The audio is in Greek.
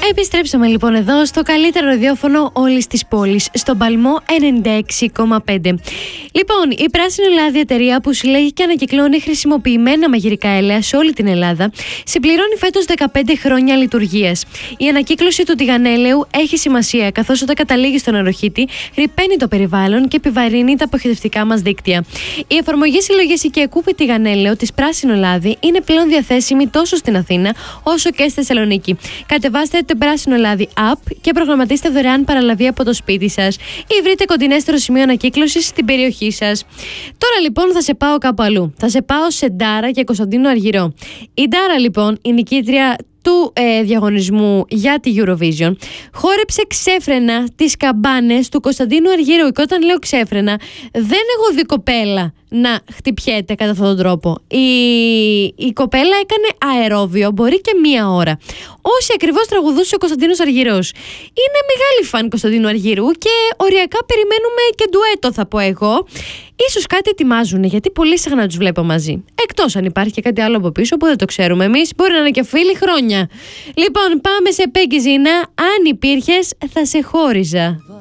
Επιστρέψαμε λοιπόν εδώ στο καλύτερο ραδιόφωνο όλης της πόλης, στον Παλμό 96,5. Λοιπόν, η Πράσινο Λάδι, εταιρεία που συλλέγει και ανακυκλώνει χρησιμοποιημένα μαγειρικά έλαια σε όλη την Ελλάδα, συμπληρώνει φέτος 15 χρόνια λειτουργίας. Η ανακύκλωση του τηγανέλαιου έχει σημασία, καθώς όταν καταλήγει στον νεροχύτη, ρυπαίνει το περιβάλλον και επιβαρύνει τα αποχετευτικά μας δίκτυα. Η εφαρμογή συλλογής οικιακού τηγανέλαιου της Πράσινο Λάδι είναι πλέον διαθέσιμη τόσο στην Αθήνα όσο και στη Θεσσαλονίκη. Κατεβάστε το Πράσινο Λάδι app και προγραμματίστε δωρεάν παραλαβή από το σπίτι σας ή βρείτε κοντινέστερο σημείο ανακύκλωσης στην περιοχή σας. Τώρα λοιπόν θα σε πάω κάπου αλλού. Θα σε πάω σε Ντάρα και Κωνσταντίνο Αργυρό. Η Ντάρα λοιπόν, η νικήτρια του διαγωνισμού για τη Eurovision, χόρεψε ξέφρενα τις καμπάνες του Κωνσταντίνου Αργυρού. Και όταν λέω ξέφρενα, δεν έχω δει κοπέλα να χτυπιέται κατά αυτόν τον τρόπο. Η κοπέλα έκανε αερόβιο, μπορεί και μία ώρα. Όσοι ακριβώς τραγουδούσε ο Κωνσταντίνος Αργυρός. Είναι μεγάλη φαν Κωνσταντίνου Αργυρού και οριακά περιμένουμε και ντουέτο, θα πω εγώ. Ίσως κάτι ετοιμάζουν, γιατί πολύ συχνά τους βλέπω μαζί. Εκτός αν υπάρχει και κάτι άλλο από πίσω που δεν το ξέρουμε εμείς, μπορεί να είναι και φίλοι χρόνια. Λοιπόν, πάμε σε Πέγκη Ζήνα. Αν υπήρχες, θα σε χώριζα.